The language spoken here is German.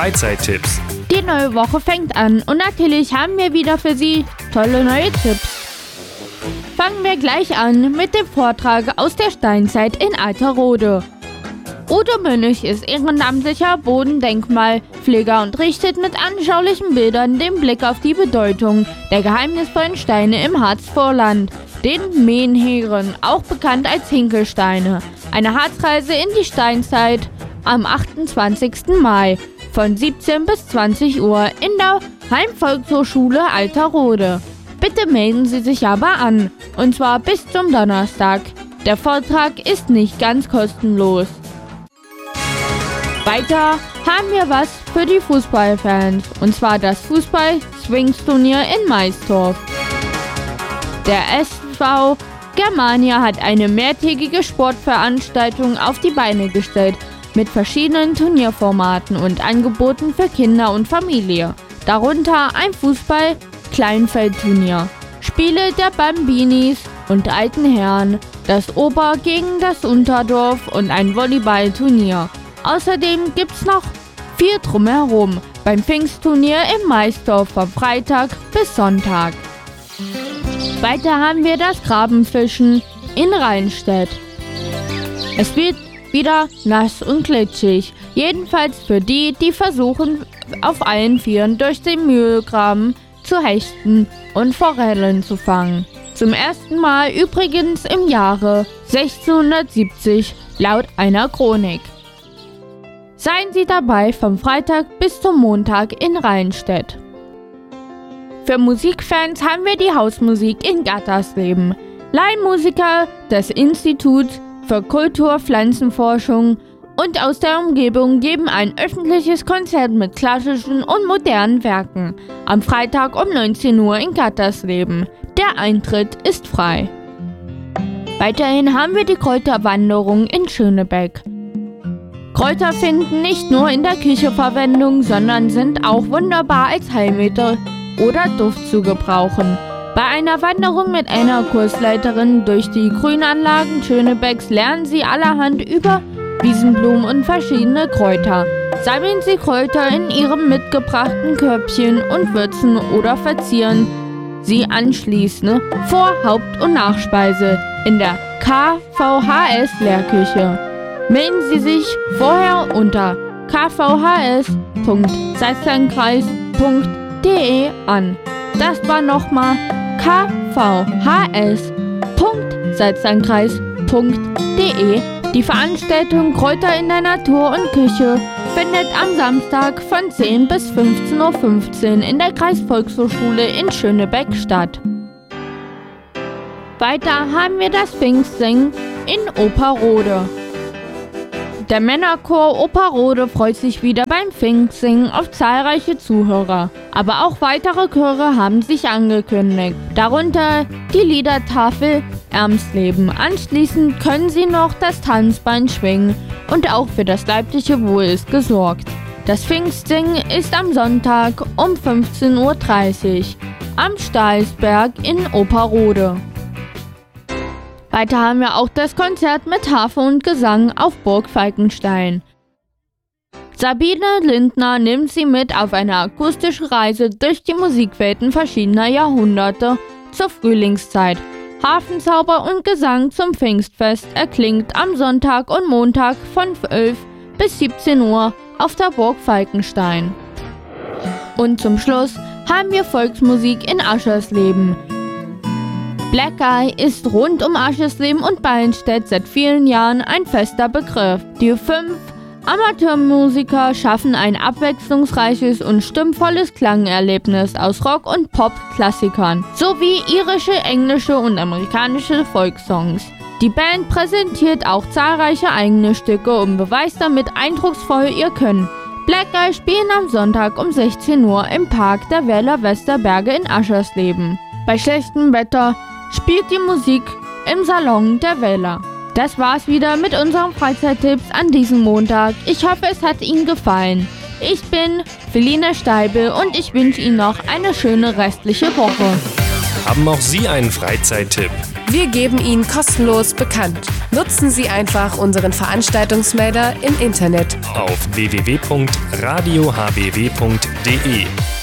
Freizeittipps. Die neue Woche fängt an und natürlich haben wir wieder für Sie tolle neue Tipps. Fangen wir gleich an mit dem Vortrag aus der Steinzeit in Alterode. Udo Mönch ist ehrenamtlicher Bodendenkmalpfleger und richtet mit anschaulichen Bildern den Blick auf die Bedeutung der geheimnisvollen Steine im Harzvorland, den Menhiren, auch bekannt als Hinkelsteine. Eine Harzreise in die Steinzeit am 28. Mai von 17 bis 20 Uhr in der Heimvolkshochschule Alterode. Bitte melden Sie sich aber an, und zwar bis zum Donnerstag. Der Vortrag ist nicht ganz kostenlos. Weiter haben wir was für die Fußballfans, und zwar das Fußball-Swings-Turnier in Maisdorf. Der SV Germania hat eine mehrtägige Sportveranstaltung auf die Beine gestellt, mit verschiedenen Turnierformaten und Angeboten für Kinder und Familie. Darunter ein Fußball-Kleinfeldturnier, Spiele der Bambinis und alten Herren, das Ober- gegen das Unterdorf und ein Volleyballturnier. Außerdem gibt's noch 4 drumherum beim Pfingstturnier in Maisdorf von Freitag bis Sonntag. Weiter haben wir das Grabenfischen in Rheinstedt. Es wird wieder nass und glitschig, jedenfalls für die, die versuchen, auf allen Vieren durch den Mühlgraben zu hechten und Forellen zu fangen. Zum ersten Mal übrigens im Jahre 1670 laut einer Chronik. Seien Sie dabei vom Freitag bis zum Montag in Rheinstedt. Für Musikfans haben wir die Hausmusik in Gattersleben. Leihmusiker des Instituts für Kulturpflanzenforschung und aus der Umgebung geben ein öffentliches Konzert mit klassischen und modernen Werken am Freitag um 19 Uhr in Gattersleben. Der Eintritt ist frei. Weiterhin haben wir die Kräuterwanderung in Schönebeck. Kräuter finden nicht nur in der Küche Verwendung, sondern sind auch wunderbar als Heilmittel oder Duft zu gebrauchen. Bei einer Wanderung mit einer Kursleiterin durch die Grünanlagen Schönebecks lernen Sie allerhand über Wiesenblumen und verschiedene Kräuter. Sammeln Sie Kräuter in Ihrem mitgebrachten Körbchen und würzen oder verzieren Sie anschließend vor Haupt- und Nachspeise in der KVHS-Lehrküche. Melden Sie sich vorher unter kvhs.salzlandkreis.de an. Das war nochmal kvhs.salzlandkreis.de. Die Veranstaltung Kräuter in der Natur und Küche findet am Samstag von 10 bis 15:15 Uhr in der Kreisvolkshochschule in Schönebeck statt. Weiter haben wir das Pfingstsingen in Operode. Der Männerchor Operode freut sich wieder beim Pfingstsingen auf zahlreiche Zuhörer. Aber auch weitere Chöre haben sich angekündigt, darunter die Liedertafel Ermsleben. Anschließend können Sie noch das Tanzbein schwingen und auch für das leibliche Wohl ist gesorgt. Das Pfingstsingen ist am Sonntag um 15:30 Uhr am Stalsberg in Operode. Weiter haben wir auch das Konzert mit Harfe und Gesang auf Burg Falkenstein. Sabine Lindner nimmt Sie mit auf eine akustische Reise durch die Musikwelten verschiedener Jahrhunderte zur Frühlingszeit. Harfenzauber und Gesang zum Pfingstfest erklingt am Sonntag und Montag von 11 bis 17 Uhr auf der Burg Falkenstein. Und zum Schluss haben wir Volksmusik in Aschersleben. Black Eye ist rund um Aschersleben und Ballenstedt seit vielen Jahren ein fester Begriff. Die 5 Amateurmusiker schaffen ein abwechslungsreiches und stimmvolles Klangerlebnis aus Rock- und Pop-Klassikern sowie irische, englische und amerikanische Folksongs. Die Band präsentiert auch zahlreiche eigene Stücke und beweist damit eindrucksvoll ihr Können. Black Eye spielen am Sonntag um 16 Uhr im Park der Weller Westerberge in Aschersleben. Bei schlechtem Wetter spielt die Musik im Salon der Weller. Das war's wieder mit unseren Freizeittipps an diesem Montag. Ich hoffe, es hat Ihnen gefallen. Ich bin Feline Steibel und ich wünsche Ihnen noch eine schöne restliche Woche. Haben auch Sie einen Freizeittipp? Wir geben ihn kostenlos bekannt. Nutzen Sie einfach unseren Veranstaltungsmelder im Internet auf www.radiohbw.de.